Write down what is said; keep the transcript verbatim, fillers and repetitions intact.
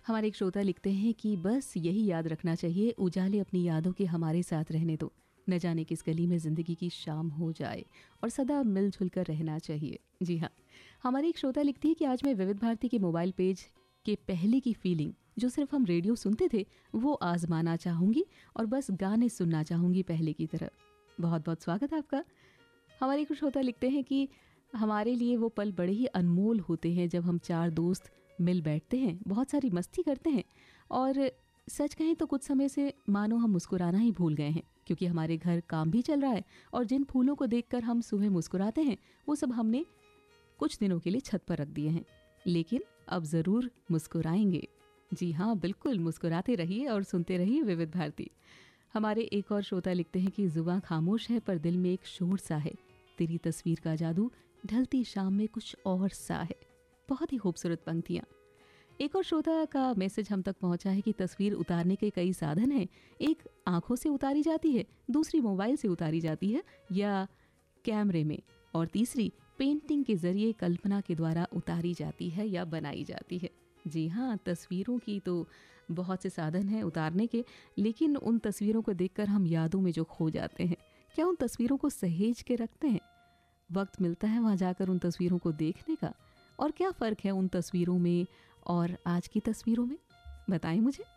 हमारे एक श्रोता लिखते हैं कि बस यही याद रखना चाहिए, उजाले अपनी यादों के हमारे साथ रहने दो, न जाने किस गली में ज़िंदगी की शाम हो जाए, और सदा मिलजुल कर रहना चाहिए। जी हाँ, हमारी एक श्रोता लिखती है कि आज मैं विविध भारती के मोबाइल पेज के पहले की फीलिंग जो सिर्फ हम रेडियो सुनते थे वो आजमाना चाहूँगी और बस गाने सुनना चाहूँगी पहले की तरह। बहुत बहुत स्वागत है आपका। हमारे एक श्रोता लिखते हैं कि हमारे लिए वो पल बड़े ही अनमोल होते हैं जब हम चार दोस्त मिल बैठते हैं, बहुत सारी मस्ती करते हैं, और सच कहें तो कुछ समय से मानो हम मुस्कुराना ही भूल गए हैं, क्योंकि हमारे घर काम भी चल रहा है और जिन फूलों को देखकर हम सुबह मुस्कुराते हैं वो सब हमने कुछ दिनों के लिए छत पर रख दिए हैं, लेकिन अब ज़रूर मुस्कुराएंगे। जी हाँ, बिल्कुल मुस्कुराते रहिए और सुनते रहिए विविध भारती। हमारे एक और श्रोता लिखते हैं कि जुबां खामोश है पर दिल में एक शोर सा है, तेरी तस्वीर का जादू ढलती शाम में कुछ और सा है। बहुत ही खूबसूरत पंक्तियाँ। एक और श्रोता का मैसेज हम तक पहुंचा है कि तस्वीर उतारने के कई साधन हैं। एक आंखों से उतारी जाती है, दूसरी मोबाइल से उतारी जाती है या कैमरे में, और तीसरी पेंटिंग के जरिए कल्पना के द्वारा उतारी जाती है या बनाई जाती है। जी हाँ, तस्वीरों की तो बहुत से साधन हैं उतारने के, लेकिन उन तस्वीरों को देखकर हम यादों में जो खो जाते हैं, क्या उन तस्वीरों को सहेज के रखते हैं? वक्त मिलता है वहाँ जाकर उन तस्वीरों को देखने का? और क्या फ़र्क है उन तस्वीरों में और आज की तस्वीरों में? बताएं मुझे।